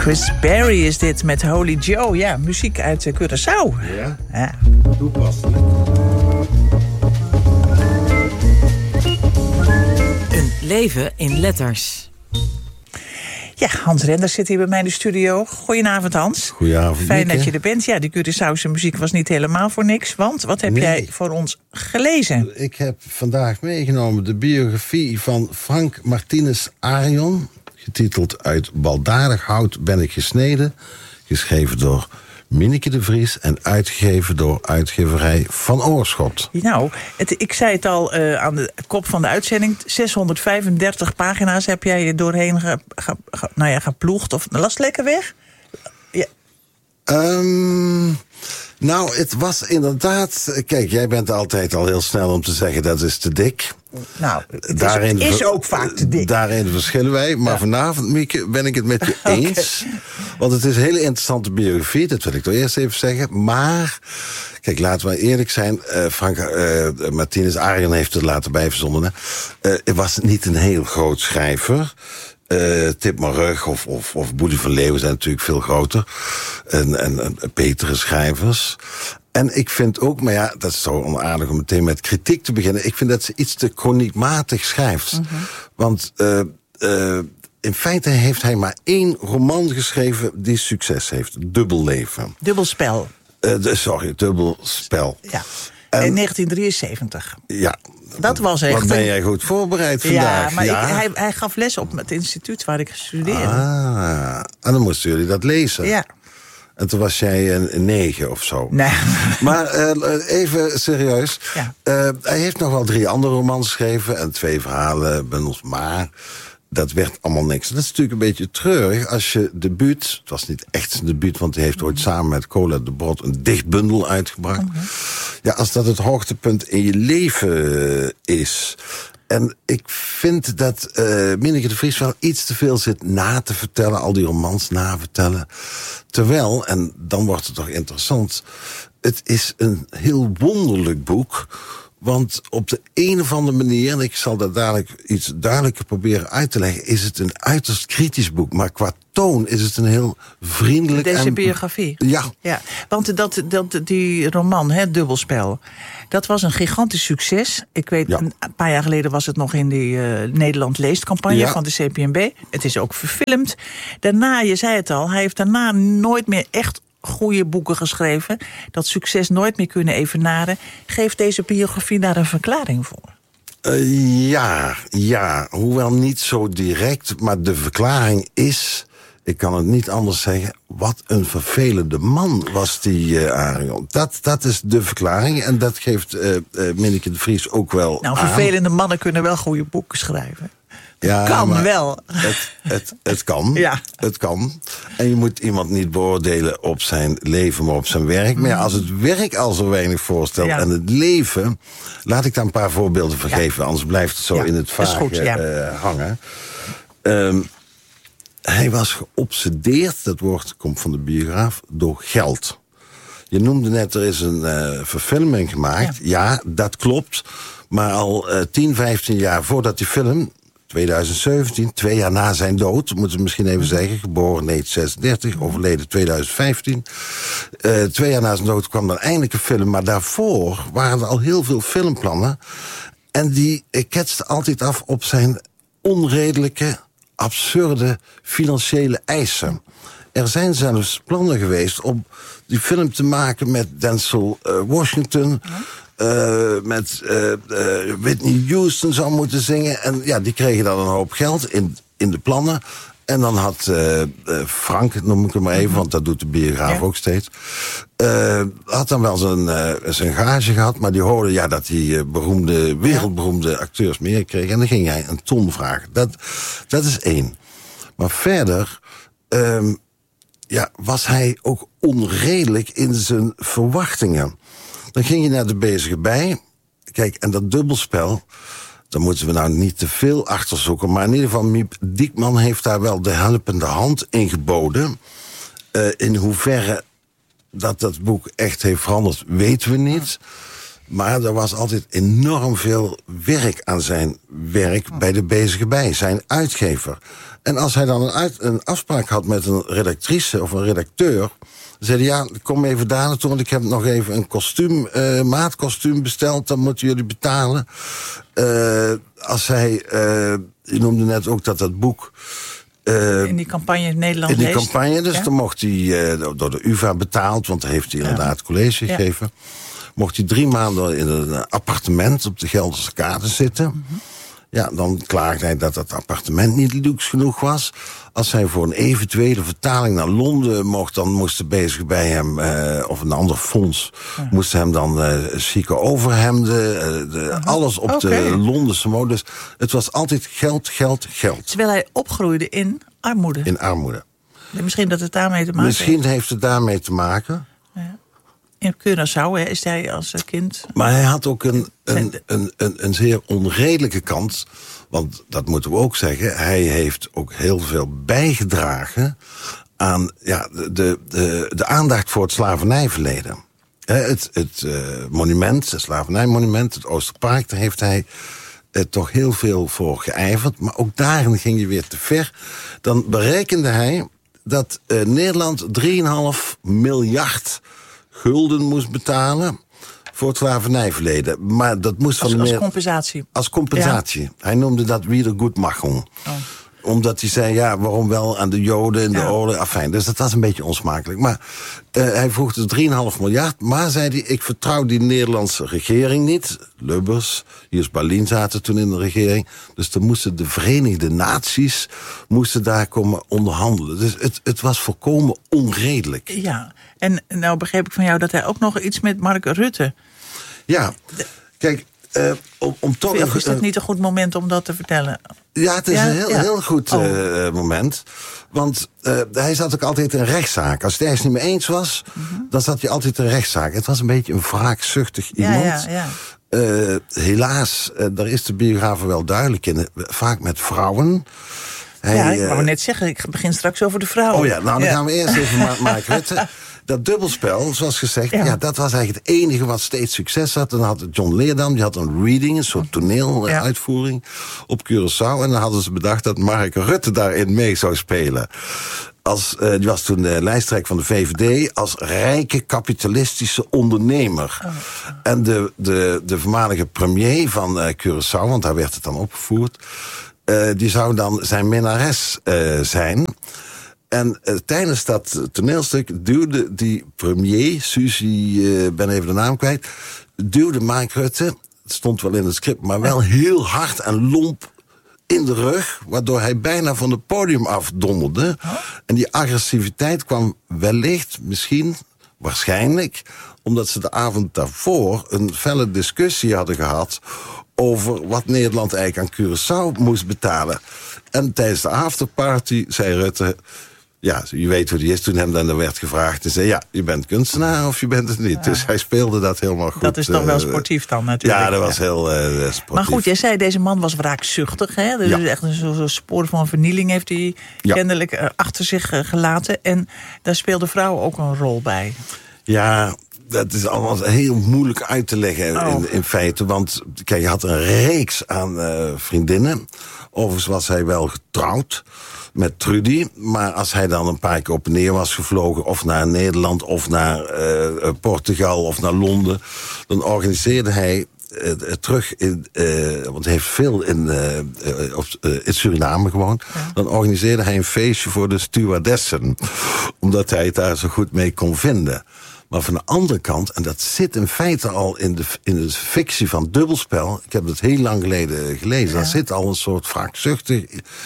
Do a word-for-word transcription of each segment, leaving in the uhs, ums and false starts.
Chris Berry is dit met Holy Joe. Ja, muziek uit Curaçao. Ja, ja. toepasselijk. Een leven in letters. Ja, Hans Renders zit hier bij mij in de studio. Goedenavond, Hans. Goedenavond. Fijn Mieke. dat je er bent. Ja, die Curaçaose muziek was niet helemaal voor niks. Want wat heb Nee. jij voor ons gelezen? Ik heb vandaag meegenomen de biografie van Frank Martinez Arion. Getiteld Uit baldadig hout ben ik gesneden. Geschreven door Minneke de Vries en uitgegeven door uitgeverij Van Oorschot. Nou, het, ik zei het al uh, aan de kop van de uitzending. zeshonderdvijfendertig pagina's heb jij er doorheen ge, ge, ge, nou ja, geploegd. Of las het lekker weg? Ja. Um, nou, het was inderdaad... Kijk, jij bent altijd al heel snel om te zeggen dat is te dik. Nou, het daarin is, is ook vaak te dik. Daarin verschillen wij. Maar ja. vanavond, Mieke, ben ik het met je eens. Okay. Want het is een hele interessante biografie. Dat wil ik toch eerst even zeggen. Maar, kijk, laten we eerlijk zijn. Uh, Frank uh, Martinez Arion heeft het later bijverzonnen. Uh, het was niet een heel groot schrijver. Uh, Tip Marug of, of, of Boelie van Leeuwen zijn natuurlijk veel groter. En, en, en betere schrijvers. En ik vind ook, maar ja, dat is zo onaardig om meteen met kritiek te beginnen. Ik vind dat ze iets te chroniekmatig schrijft. Mm-hmm. Want uh, uh, in feite heeft hij maar één roman geschreven die succes heeft. Dubbelleven. Dubbelspel. Uh, de, sorry, Dubbelspel. Ja, en, in negentien drieënzeventig. Ja. Dat was echt... Wat ben jij goed voorbereid vandaag. Ja, maar ja. Ik, hij, hij gaf les op het instituut waar ik studeerde. Ah, en dan moesten jullie dat lezen. Ja. En toen was jij een, een negen of zo. Nee. Maar uh, even serieus. Ja. Uh, hij heeft nog wel drie andere romans geschreven. En twee verhalen bundels. Maar dat werd allemaal niks. Dat is natuurlijk een beetje treurig. Als je debuut... Het was niet echt zijn debuut. Want hij heeft ooit samen met Cola de Brod een dichtbundel uitgebracht. Mm-hmm. Ja, als dat het hoogtepunt in je leven is... En ik vind dat uh, Minneke de Vries wel iets te veel zit na te vertellen. Al die romans navertellen. Terwijl, en dan wordt het toch interessant... het is een heel wonderlijk boek. Want op de een of andere manier... en ik zal dat dadelijk iets duidelijker proberen uit te leggen... is het een uiterst kritisch boek. Maar qua toon is het een heel vriendelijk... Deze en, biografie. Ja. ja. Want dat, dat, die roman, hè, Dubbelspel... dat was een gigantisch succes. Ik weet, ja. een paar jaar geleden was het nog in die uh, Nederland leest-campagne ja. van de C P N B. Het is ook verfilmd. Daarna, je zei het al, hij heeft daarna nooit meer echt... goede boeken geschreven, dat succes nooit meer kunnen evenaren. Geeft deze biografie daar een verklaring voor? Uh, ja, ja, hoewel niet zo direct, maar de verklaring is... ik kan het niet anders zeggen... wat een vervelende man was die uh, Arion. Dat, dat is de verklaring en dat geeft uh, uh, Minneke de Vries ook wel Nou, aan. vervelende mannen kunnen wel goede boeken schrijven. Ja, kan wel. Het, het, het kan. Ja. Het kan. En je moet iemand niet beoordelen op zijn leven, maar op zijn werk. Maar ja, als het werk al zo weinig voorstelt ja. en het leven... laat ik daar een paar voorbeelden van ja. geven. Anders blijft het zo ja, in het vage goed, ja. uh, hangen. Um, hij was geobsedeerd, dat woord komt van de biograaf, door geld. Je noemde net, er is een uh, verfilming gemaakt. Ja. ja, dat klopt. Maar al uh, tien, vijftien jaar voordat die film... twintig zeventien, twee jaar na zijn dood, moeten we misschien even zeggen... geboren negentien zesendertig, overleden twintig vijftien. Uh, twee jaar na zijn dood kwam dan eindelijk een film... maar daarvoor waren er al heel veel filmplannen... en die ketste altijd af op zijn onredelijke, absurde financiële eisen. Er zijn zelfs plannen geweest om die film te maken met Denzel uh, Washington... Ja. Uh, met uh, uh, Whitney Houston zou moeten zingen. En ja, die kregen dan een hoop geld in, in de plannen. En dan had uh, uh, Frank, noem ik hem maar even... Mm-hmm. want dat doet de biograaf ja. ook steeds... Uh, had dan wel zijn, uh, zijn gage gehad... maar die hoorde ja, dat hij uh, beroemde, wereldberoemde acteurs meer kreeg... en dan ging hij een ton vragen. Dat, dat is één. Maar verder... Um, ja, was hij ook onredelijk in zijn verwachtingen... Dan ging je naar de bezige bij. Kijk, en dat dubbelspel... daar moeten we nou niet te veel achter zoeken... maar in ieder geval, Miep Diekman heeft daar wel de helpende hand in geboden. Uh, in hoeverre dat dat boek echt heeft veranderd, weten we niet. Maar er was altijd enorm veel werk aan zijn werk bij de bezige bij, zijn uitgever. En als hij dan een, uit, een afspraak had met een redactrice of een redacteur, zei hij, ja, kom even daar naartoe, want ik heb nog even een kostuum, uh, maatkostuum besteld, dan moeten jullie betalen. Uh, als hij, uh, je noemde net ook dat dat boek... Uh, in die campagne in Nederland In die leest. campagne, dus ja? Dan mocht hij uh, door de U vA betaald, want daar heeft hij inderdaad college gegeven. Ja. Mocht hij drie maanden in een appartement op de Gelderse Kade zitten. Mm-hmm. Ja, dan klaagde hij dat dat appartement niet luxe genoeg was. Als hij voor een eventuele vertaling naar Londen mocht, dan moesten bezig bij hem, uh, of een ander fonds, ja. moesten hem dan uh, chique overhemden, uh, de, uh-huh. alles op okay. de Londense mode. Dus het was altijd geld, geld, geld. Terwijl hij opgroeide in armoede. In armoede. Misschien dat het daarmee te maken Misschien heeft. Misschien heeft het daarmee te maken. Ja. In Curaçao hè, is hij als kind. Maar hij had ook een, een, een, een, een zeer onredelijke kant. Want dat moeten we ook zeggen. Hij heeft ook heel veel bijgedragen aan ja, de, de, de aandacht voor het slavernijverleden. Het, het uh, monument, het slavernijmonument, het Oosterpark, daar heeft hij uh, toch heel veel voor geijverd. Maar ook daarin ging je weer te ver. Dan berekende hij dat uh, Nederland drie komma vijf miljard gulden moest betalen voor het slavernijverleden. Maar dat moest als, van als meer, compensatie. Als compensatie. Ja. Hij noemde dat Wiedergutmachung. Oh. Omdat hij zei, ja, waarom wel aan de Joden in de ja. oorlog? Afijn, dus dat was een beetje onsmakelijk. Maar uh, hij vroeg dus drie komma vijf miljard. Maar, zei hij, ik vertrouw die Nederlandse regering niet. Lubbers, Jus Berlin zaten toen in de regering. Dus dan moesten de Verenigde Naties moesten daar komen onderhandelen. Dus het, het was volkomen onredelijk. Ja, en nou begreep ik van jou dat hij ook nog iets met Mark Rutte... Ja, kijk, uh, om, om toch... Of is dat niet een goed moment om dat te vertellen? Ja, het is ja, een heel, ja. heel goed uh, oh. moment. Want uh, hij zat ook altijd in rechtszaak. Als hij het ergens niet mee eens was, mm-hmm. dan zat hij altijd in rechtszaak. Het was een beetje een wraakzuchtig iemand. Ja, ja, ja. Uh, helaas, uh, daar is de biograaf wel duidelijk in. Vaak met vrouwen. Hij, ja, ik wou uh, net zeggen, ik begin straks over de vrouwen. Oh ja, nou dan ja. gaan we eerst even Ma- Mark Rutte. Dat dubbelspel, zoals gezegd, ja. ja, dat was eigenlijk het enige wat steeds succes had. Dan had John Leerdam, die had een reading, een soort toneeluitvoering ja. op Curaçao. En dan hadden ze bedacht dat Mark Rutte daarin mee zou spelen. Als, uh, die was toen de lijsttrekker van de V V D als rijke kapitalistische ondernemer. Oh. En de, de, de voormalige premier van uh, Curaçao, want daar werd het dan opgevoerd, uh, die zou dan zijn minnares uh, zijn. En uh, tijdens dat toneelstuk duwde die premier, Suzy, uh, ben even de naam kwijt, duwde Mark Rutte, het stond wel in het script, maar wel heel hard en lomp in de rug, waardoor hij bijna van het podium afdonderde. Huh? En die agressiviteit kwam wellicht, misschien, waarschijnlijk, omdat ze de avond daarvoor een felle discussie hadden gehad over wat Nederland eigenlijk aan Curaçao moest betalen. En tijdens de afterparty zei Rutte, ja, je weet hoe die is, toen hem dan werd gevraagd en zei, ja, je bent kunstenaar of je bent het niet. Ja. Dus hij speelde dat helemaal goed. Dat is toch wel sportief dan natuurlijk. Ja, dat was ja. heel uh, sportief. Maar goed, jij zei, deze man was wraakzuchtig. Hè? Dus ja. echt een soort spoor van vernieling heeft hij ja. kennelijk uh, achter zich uh, gelaten. En daar speelde vrouwen ook een rol bij. Ja, dat is allemaal heel moeilijk uit te leggen oh. in, in feite. Want kijk, je had een reeks aan uh, vriendinnen. Overigens was hij wel getrouwd met Trudy. Maar als hij dan een paar keer op en neer was gevlogen, of naar Nederland, of naar uh, Portugal, of naar Londen, dan organiseerde hij uh, terug in, uh, want hij heeft veel in, uh, uh, op, uh, in Suriname gewoond. Ja. Dan organiseerde hij een feestje voor de stewardessen. Omdat hij het daar zo goed mee kon vinden. Maar van de andere kant, en dat zit in feite al in de, in de fictie van Dubbelspel, ik heb het heel lang geleden gelezen, ja. daar zit al een soort wraakzuchtig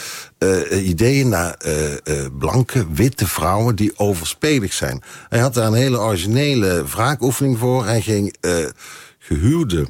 uh, ideeën naar uh, uh, blanke, witte vrouwen die overspelig zijn. Hij had daar een hele originele wraakoefening voor. Hij ging uh, gehuwde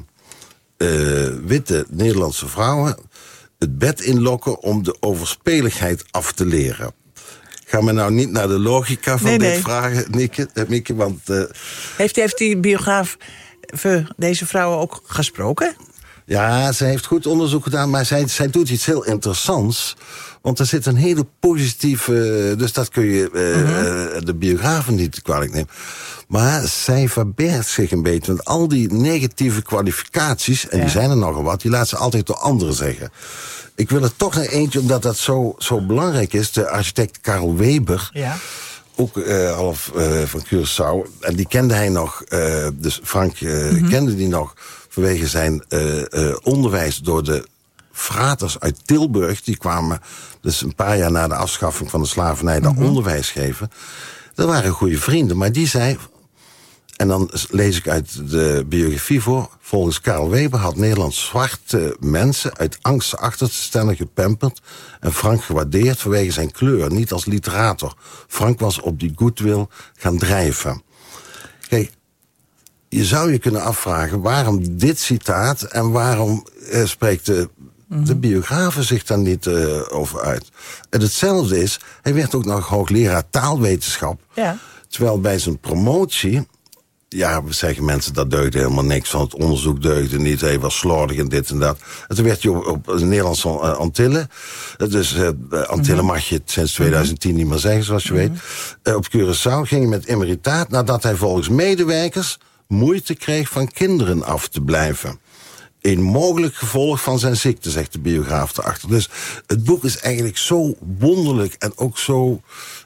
uh, witte Nederlandse vrouwen het bed inlokken om de overspeligheid af te leren. Ga me nou niet naar de logica van nee, dit nee. vragen, Mieke, Mieke want... Uh... Heeft, heeft die biograaf deze vrouwen ook gesproken? Ja, zij heeft goed onderzoek gedaan, maar zij, zij doet iets heel interessants. Want er zit een hele positieve... Dus dat kun je uh, uh-huh. de biografen niet kwalijk nemen. Maar zij verbergt zich een beetje. Want al die negatieve kwalificaties, en ja. die zijn er nogal wat... die laat ze altijd door anderen zeggen. Ik wil er toch nog eentje, omdat dat zo, zo belangrijk is. De architect Karl Weber... Ja. Ook uh, half uh, van Curaçao. En die kende hij nog, uh, dus Frank uh, mm-hmm. kende die nog... vanwege zijn uh, uh, onderwijs door de fraters uit Tilburg. Die kwamen dus een paar jaar na de afschaffing van de slavernij... daar mm-hmm. onderwijs geven. Dat waren goede vrienden, maar die zei... en dan lees ik uit de biografie voor... volgens Karl Weber had Nederland zwarte mensen... uit angst achter te stellen gepemperd... en Frank gewaardeerd vanwege zijn kleur, niet als literator. Frank was op die goodwill gaan drijven. Kijk, je zou je kunnen afvragen... waarom dit citaat en waarom uh, spreekt de, mm-hmm. de biografen zich daar niet uh, over uit. En hetzelfde is, hij werd ook nog hoogleraar taalwetenschap... Ja. terwijl bij zijn promotie... ja, zeggen mensen, dat deugde helemaal niks van. Het onderzoek deugde niet, hij was slordig en dit en dat. En toen werd je op, op de Nederlandse uh, Antillen... dus uh, Antillen mm-hmm. mag je sinds twintig tien niet meer zeggen, zoals je mm-hmm. weet... Uh, op Curaçao ging hij met emeritaat... nadat hij volgens medewerkers moeite kreeg van kinderen af te blijven. Een mogelijk gevolg van zijn ziekte, zegt de biograaf erachter. Dus het boek is eigenlijk zo wonderlijk en ook zo...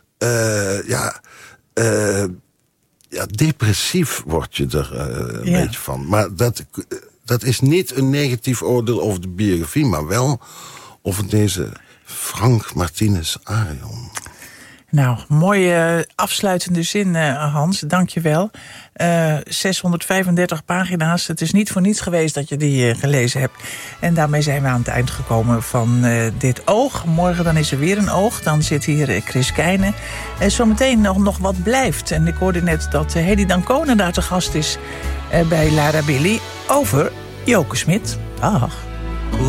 Uh, ja... Uh, Ja, depressief word je er uh, een ja. beetje van. Maar dat, dat is niet een negatief oordeel over de biografie... maar wel over deze Frank Martinez Arion. Nou, mooie uh, afsluitende zin, uh, Hans. Dank je wel. Uh, zeshonderdvijfendertig pagina's. Het is niet voor niets geweest dat je die uh, gelezen hebt. En daarmee zijn we aan het eind gekomen van uh, dit oog. Morgen dan is er weer een oog. Dan zit hier uh, Chris Keijne. En zometeen nog, nog wat blijft. En ik hoorde net dat uh, Hedy Dancona daar te gast is... Uh, bij Lara Billy over Joke Smit. Dag.